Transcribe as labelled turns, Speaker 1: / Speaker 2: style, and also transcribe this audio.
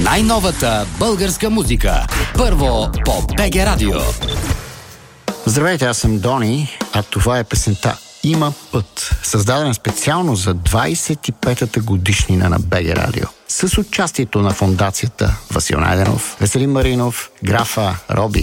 Speaker 1: Най-новата българска музика. Първо по БГ Радио.
Speaker 2: Здравейте, аз съм Дони, а това е песента "Има път", създадена специално за 25-та годишнина на БГ Радио. С участието на фондацията Васил Найденов, Веселин Маринов, графа Роби